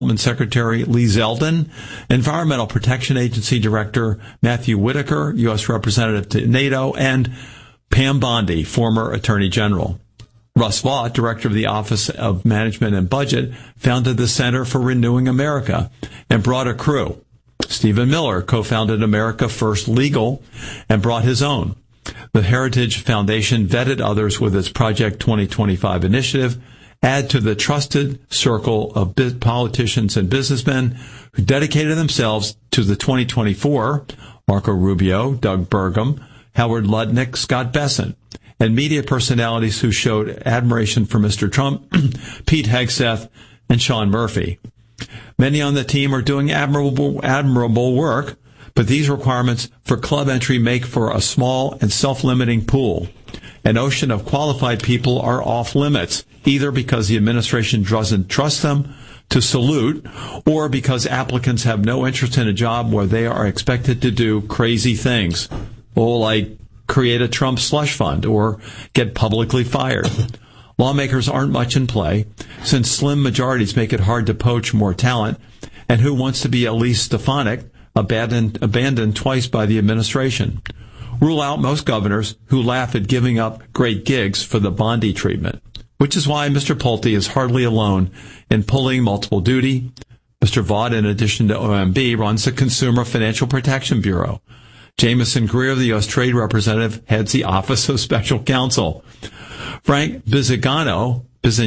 Secretary Lee Zeldin, Environmental Protection Agency Director Matthew Whitaker, U.S. Representative to NATO, and Pam Bondi, former Attorney General. Russ Vaught, Director of the Office of Management and Budget, founded the Center for Renewing America and brought a crew. Stephen Miller co-founded America First Legal and brought his own. The Heritage Foundation vetted others with its Project 2025 initiative. Add to the trusted circle of politicians and businessmen who dedicated themselves to the 2024, Marco Rubio, Doug Burgum, Howard Lutnick, Scott Bessent, and media personalities who showed admiration for Mr. Trump, Pete Hegseth, and Sean Murphy. Many on the team are doing admirable work, but these requirements for club entry make for a small and self-limiting pool. An ocean of qualified people are off limits, either because the administration doesn't trust them to salute, or because applicants have no interest in a job where they are expected to do crazy things, like create a Trump slush fund or get publicly fired. Lawmakers aren't much in play, since slim majorities make it hard to poach more talent, and who wants to be Elise Stefanik, abandoned twice by the administration? Rule out most governors who laugh at giving up great gigs for the Bondi treatment, which is why Mr. Pulte is hardly alone in pulling multiple duty. Mr. Vaught, in addition to OMB, runs the Consumer Financial Protection Bureau. Jameson Greer, the U.S. Trade Representative, heads the Office of Special Counsel. Frank Bisignano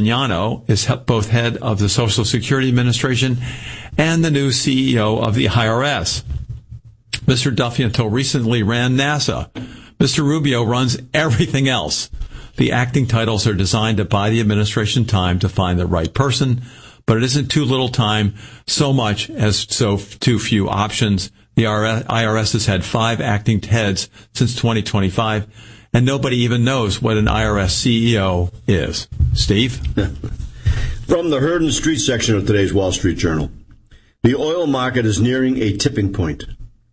is both head of the Social Security Administration and the new CEO of the IRS. Mr. Duffy, until recently, ran NASA. Mr. Rubio runs everything else. The acting titles are designed to buy the administration time to find the right person, but it isn't too little time, so much as so too few options. The IRS has had 5 acting heads since 2025, and nobody even knows what an IRS CEO is. Steve? From the Hurd Street section of today's Wall Street Journal. The oil market is near a tipping point.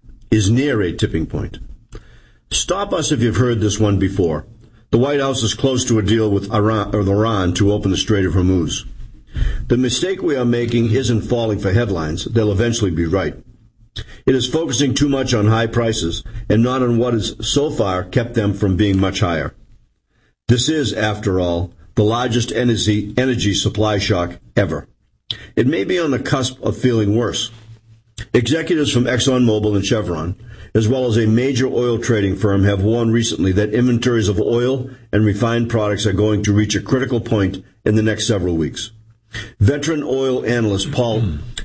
Stop us if you've heard this one before. The White House is close to a deal with Iran to open the Strait of Hormuz. The mistake we are making isn't falling for headlines. They'll eventually be right. It is focusing too much on high prices and not on what has so far kept them from being much higher. This is, after all, the largest energy supply shock ever. It may be on the cusp of feeling worse. Executives from ExxonMobil and Chevron, as well as a major oil trading firm, have warned recently that inventories of oil and refined products are going to reach a critical point in the next several weeks. Veteran oil analyst Paul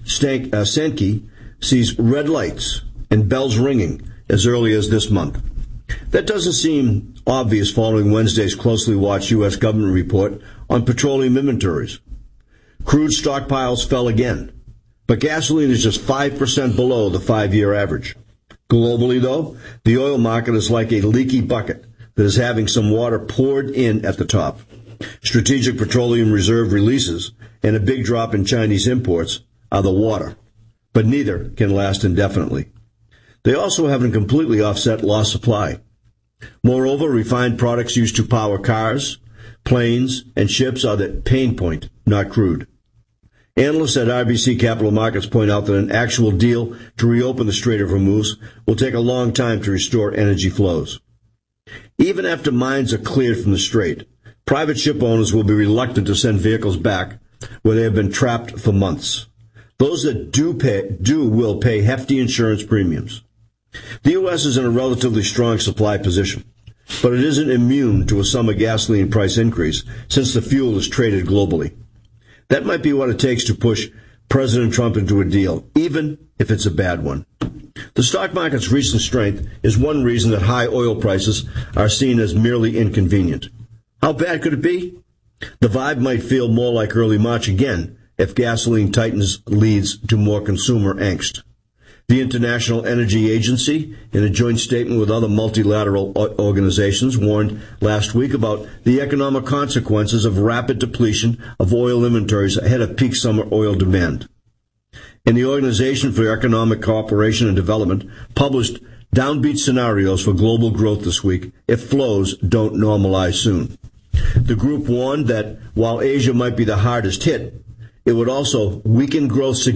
Sankey sees red lights and bells ringing as early as this month. That doesn't seem obvious following Wednesday's closely watched U.S. government report on petroleum inventories. Crude stockpiles fell again, but gasoline is just 5% below the 5-year average. Globally, though, the oil market is like a leaky bucket that is having some water poured in at the top. Strategic Petroleum Reserve releases and a big drop in Chinese imports are the water, but neither can last indefinitely. They also haven't completely offset lost supply. Moreover, refined products used to power cars, planes, and ships are the pain point, not crude. Analysts at RBC Capital Markets point out that an actual deal to reopen the Strait of Hormuz will take a long time to restore energy flows. Even after mines are cleared from the strait, private ship owners will be reluctant to send vehicles back where they have been trapped for months. Those that will pay hefty insurance premiums. The U.S. is in a relatively strong supply position, but it isn't immune to a summer gasoline price increase since the fuel is traded globally. That might be what it takes to push President Trump into a deal, even if it's a bad one. The stock market's recent strength is one reason that high oil prices are seen as merely inconvenient. How bad could it be? The vibe might feel more like early March again if gasoline tightness leads to more consumer angst. The International Energy Agency, in a joint statement with other multilateral organizations, warned last week about the economic consequences of rapid depletion of oil inventories ahead of peak summer oil demand. And the Organization for Economic Cooperation and Development published downbeat scenarios for global growth this week if flows don't normalize soon. The group warned that while Asia might be the hardest hit, It would also weaken growth